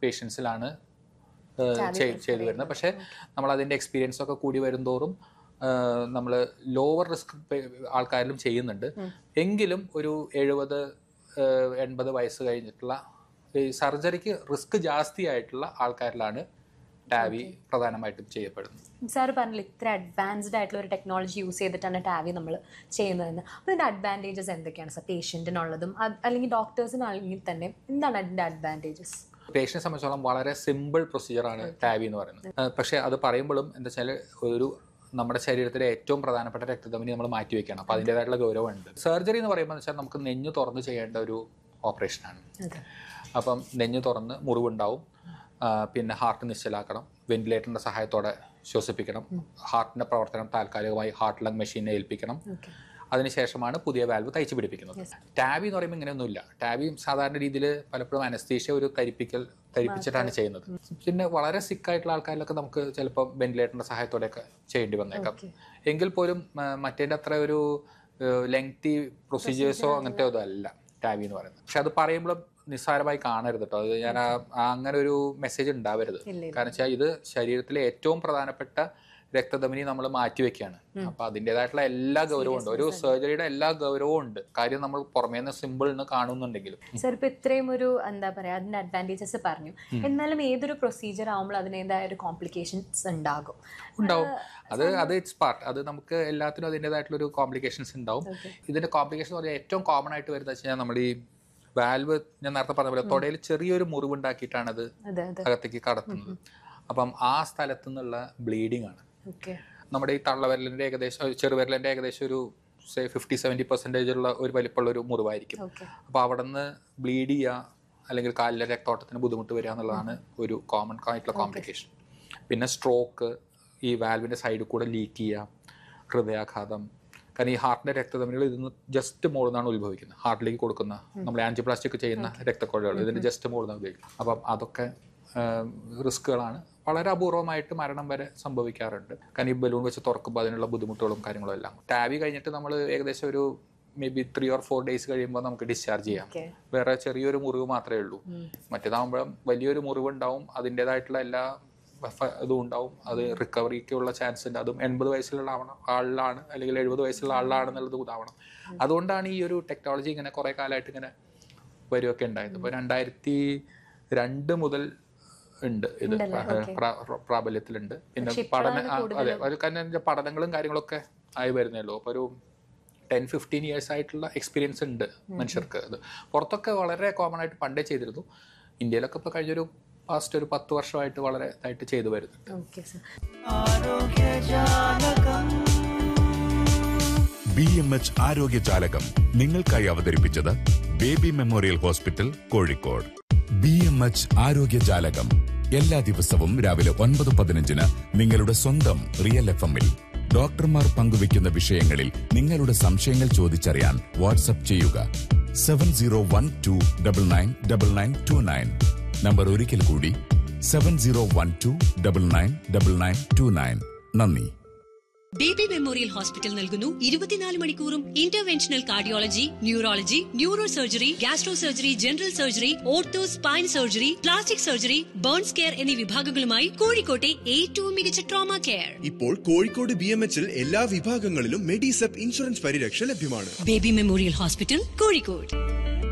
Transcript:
പേഷ്യൻസിലാണ് ചെയ്തു വരുന്നത്. പക്ഷേ നമ്മൾ അതിൻ്റെ എക്സ്പീരിയൻസ് ഒക്കെ കൂടി വരുന്തോറും നമ്മൾ ലോവർ റിസ്ക് ആൾക്കാരിലും ചെയ്യുന്നുണ്ട്. എങ്കിലും ഒരു 70-80 വയസ്സ് കഴിഞ്ഞിട്ടുള്ള ഈ സർജറിക്ക് റിസ്ക് ജാസ്തി ആയിട്ടുള്ള ആൾക്കാരിലാണ് ടാവി പ്രധാനമായിട്ടും ചെയ്യപ്പെടുന്നത്. സാർ പറഞ്ഞില്ല ഇത്ര അഡ്വാൻസ്ഡ് ആയിട്ടുള്ള ഒരു ടെക്നോളജി യൂസ് ചെയ്തിട്ടാണ് ടാവി നമ്മൾ ചെയ്യുന്നതെന്ന്. അപ്പോൾ ഇതിൻ്റെ അഡ്വാൻറ്റേജസ് എന്തൊക്കെയാണ് സാർ? പേഷ്യൻറ്റിനുള്ളതും അല്ലെങ്കിൽ ഡോക്ടേഴ്സിനാണെങ്കിൽ തന്നെ എന്താണ് അതിൻ്റെ അഡ്വാൻറ്റേജസ്? പേഷ്യൻറ്റിനെ സംബന്ധിച്ചോളം വളരെ സിമ്പിൾ പ്രൊസീജിയറാണ് ടാവി എന്ന് പറയുന്നത്. പക്ഷേ അത് പറയുമ്പോഴും എന്താ വെച്ചാൽ ഒരു നമ്മുടെ ശരീരത്തിലെ ഏറ്റവും പ്രധാനപ്പെട്ട രക്തധമനി നമ്മൾ മാറ്റിവെക്കണം. അപ്പോൾ അതിൻ്റേതായിട്ടുള്ള ഗൗരവമുണ്ട്. സർജറി എന്ന് പറയുമ്പോൾ വെച്ചാൽ നമുക്ക് നെഞ്ഞ് തുറന്ന് ചെയ്യേണ്ട ഒരു ഓപ്പറേഷനാണ്. അപ്പം നെഞ്ഞ് തുറന്ന് മുറിവുണ്ടാവും, പിന്നെ ഹാർട്ട് നിശ്ചലാക്കണം, വെന്റിലേറ്ററിൻ്റെ സഹായത്തോടെ ശ്വസിപ്പിക്കണം, ഹാർട്ടിൻ്റെ പ്രവർത്തനം താൽക്കാലികമായി ഹാർട്ട് ലങ് മെഷീനെ ഏൽപ്പിക്കണം. അതിനുശേഷമാണ് പുതിയ വാൽവ് തയ്ച്ചു പിടിപ്പിക്കുന്നത്. ടാവി എന്ന് പറയുമ്പോൾ ഇങ്ങനെയൊന്നുമില്ല. ടാവി സാധാരണ രീതിയിൽ പലപ്പോഴും അനസ്തീഷ്യ ഒരു തരിപ്പിച്ചിട്ടാണ് ചെയ്യുന്നത്. പിന്നെ വളരെ സിക്കായിട്ടുള്ള ആൾക്കാരിലൊക്കെ നമുക്ക് ചിലപ്പോൾ വെന്റിലേറ്ററിൻ്റെ സഹായത്തോടെയൊക്കെ ചെയ്യേണ്ടി വന്നേക്കാം. എങ്കിൽ പോലും മറ്റേൻ്റെ അത്ര ഒരു ലെങ്തി പ്രൊസീജിയേഴ്സോ അങ്ങനത്തെ ഒന്നും അല്ല ടാവി എന്ന് പറയുന്നത്. പക്ഷെ അത് പറയുമ്പോഴും നിസ്സാരമായി കാണരുത് കേട്ടോ. അത് ഞാൻ അങ്ങനെ ഒരു മെസ്സേജ് ഉണ്ടാവരുത്. കാരണം വെച്ചാൽ ഇത് ശരീരത്തിലെ ഏറ്റവും പ്രധാനപ്പെട്ട രക്തധമനി നമ്മൾ മാറ്റിവെക്കുകയാണ്. അപ്പൊ അതിൻ്റെതായിട്ടുള്ള എല്ലാ ഗൗരവവും ഉണ്ട്. ഒരു സർജറിയുടെ എല്ലാ ഗൗരവവും ഉണ്ട്. കാര്യം നമ്മൾ പുറമേ നിന്ന് സിമ്പിൾ എന്ന് കാണുന്നുണ്ടെങ്കിലും. സാർ ഇപ്പൊ ഇത്രയും ഒരു എന്താ പറയാ അതിന്റെ അഡ്വാൻറ്റേജസ് പറഞ്ഞു. എന്നാലും ഏതൊരു പ്രൊസീജിയർ ആകുമ്പോൾ അതിൻ്റെതായ ഒരു കോംപ്ലിക്കേഷൻസ് ഉണ്ടാവും. അത് ഇറ്റ്സ് പാർട്ട്. അത് നമുക്ക് എല്ലാത്തിനും അതിൻ്റെതായിട്ടുള്ള ഒരു കോംപ്ലിക്കേഷൻസ് ഉണ്ടാവും. ഇതിന്റെ കോംപ്ലിക്കേഷൻ എന്ന് പറഞ്ഞാൽ ഏറ്റവും കോമൺ ആയിട്ട് വരുന്നത് വെച്ച് കഴിഞ്ഞാൽ നമ്മൾ ഈ വാൽവ് ഞാൻ നേരത്തെ പറഞ്ഞ പോലെ തൊടയിൽ ചെറിയൊരു മുറിവുണ്ടാക്കിയിട്ടാണ് അത് അകത്തേക്ക് കടത്തുന്നത്. അപ്പം ആ സ്ഥലത്തു നിന്നുള്ള ബ്ലീഡിങ് ആണ്. നമ്മുടെ ഈ തള്ളവിരലിന്റെ ഏകദേശം ചെറുവിരലിന്റെ ഏകദേശം ഒരു 50-70% ഉള്ള ഒരു വലിപ്പമുള്ള ഒരു മുറിവായിരിക്കും. അപ്പോൾ അവിടെ നിന്ന് ബ്ലീഡ് ചെയ്യുക അല്ലെങ്കിൽ കാലിലെ രക്തോട്ടത്തിന് ബുദ്ധിമുട്ട് വരിക എന്നുള്ളതാണ് ഒരു കോമൺ ആയിട്ടുള്ള കോംപ്ലിക്കേഷൻ. പിന്നെ സ്ട്രോക്ക്, ഈ വാൽവിന്റെ സൈഡിൽ കൂടെ ലീക്ക് ചെയ്യുക, ഹൃദയാഘാതം. കാരണം ഈ ഹാർട്ടിന്റെ രക്തധമനികൾ ഇതിന് ജസ്റ്റ് മുകളിൽ നിന്നാണ് ഉത്ഭവിക്കുന്നത്. ഹാർട്ടിലേക്ക് കൊടുക്കുന്ന നമ്മൾ ആൻജിയോപ്ലാസ്റ്റിക് ചെയ്യുന്ന രക്തക്കൊഴലുകൾ ഇതിന്റെ ജസ്റ്റ് മുകളിൽ നിന്നാണ് ഉപയോഗിക്കുന്നത്. അപ്പം അതൊക്കെ റിസ്കുകളാണ്. വളരെ അപൂർവമായിട്ട് മരണം വരെ സംഭവിക്കാറുണ്ട്. കാരണം ഈ ബലൂൺ വെച്ച് തുറക്കുമ്പോൾ അതിനുള്ള ബുദ്ധിമുട്ടുകളും കാര്യങ്ങളും എല്ലാം. ടാവി കഴിഞ്ഞിട്ട് നമ്മൾ ഏകദേശം ഒരു മേബി 3 or 4 days കഴിയുമ്പോൾ നമുക്ക് ഡിസ്ചാർജ് ചെയ്യാം. വേറെ ചെറിയൊരു മുറിവ് മാത്രമേ ഉള്ളൂ. മറ്റേതാകുമ്പോഴും വലിയൊരു മുറിവുണ്ടാവും, അതിൻ്റെതായിട്ടുള്ള എല്ലാ ഇതും ഉണ്ടാവും. അത് റിക്കവറിക്കുള്ള ചാൻസ് ഉണ്ട്. അതും 80 വയസ്സിലുള്ള ആളിലാണ് അല്ലെങ്കിൽ 70 വയസ്സുള്ള ആളിലാണെന്നുള്ളത് ഇതാവണം. അതുകൊണ്ടാണ് ഈ ഒരു ടെക്നോളജി ഇങ്ങനെ കുറേ കാലമായിട്ട് ഇങ്ങനെ വരികയൊക്കെ ഉണ്ടായത്. ഇപ്പോൾ 2002 മുതൽ ഉണ്ട് ഇത് പ്രാബല്യത്തിലുണ്ട്. പിന്നെ പഠനങ്ങളും കാര്യങ്ങളൊക്കെ ആയി വരുന്നല്ലോ. അപ്പോൾ ഒരു 10-15 years ആയിട്ടുള്ള എക്സ്പീരിയൻസ് ഉണ്ട് മനുഷ്യർക്ക്. അത് പുറത്തൊക്കെ വളരെ കോമൺ ആയിട്ട് പണ്ടേ ചെയ്തിരുന്നു. ഇന്ത്യയിലൊക്കെ ഇപ്പോൾ കഴിഞ്ഞൊരു പാസ്റ്റ് ഒരു 10 വർഷമായിട്ട് വളരെ ഇതായിട്ട് ചെയ്തു വരുന്നുണ്ട്. BMH ആരോഗ്യജാലകം നിങ്ങൾക്കായി അവതരിപ്പിച്ചത് baby memorial hospital, Kozhikode. BMH ആരോഗ്യജാലകം എല്ലാ ദിവസവും രാവിലെ 9:15 നിങ്ങളുടെ സ്വന്തം റിയൽ FM-ൽ. ഡോക്ടർമാർ പങ്കുവയ്ക്കുന്ന വിഷയങ്ങളിൽ നിങ്ങളുടെ സംശയങ്ങൾ ചോദിച്ചറിയാൻ വാട്സ്ആപ്പ് ചെയ്യുക 7012999929. നമ്പർ ഒരിക്കൽ കൂടി 7012999929. നന്ദി. ബേബി മെമ്മോറിയൽ ഹോസ്പിറ്റൽ നൽകുന്നു 24 മണിക്കൂറും interventional cardiology, neurology, neuro surgery, gastro surgery, general surgery, ortho spine surgery, plastic surgery, burns care എന്നീ വിഭാഗങ്ങളുമായി കോഴിക്കോട്ടെ ഏറ്റവും മികച്ച ട്രോമ കെയർ. ഇപ്പോൾ കോഴിക്കോട് BMH-ൽ എല്ലാ വിഭാഗങ്ങളിലും മെഡിസെപ്പ് ഇൻഷുറൻസ് പരിരക്ഷ ലഭ്യമാണ്. Baby memorial hospital, Kozhikode.